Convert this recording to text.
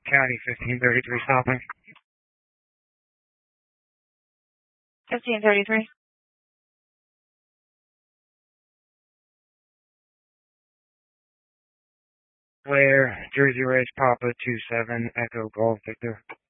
County 1533 stopping. 1533. Clear. Jersey Ridge Papa 27 Echo Golf Victor.